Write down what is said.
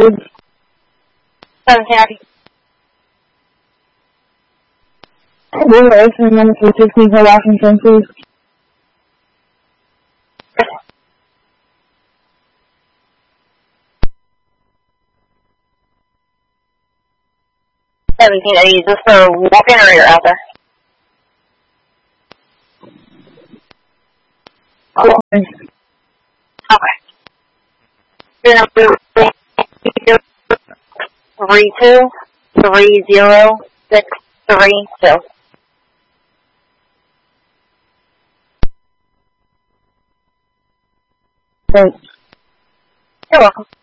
please? 17. Blue Racing, number 316 for Washington, please. Are you just for walking or you're out there? Okay. Okay. Your number 323062. Thanks. You're welcome.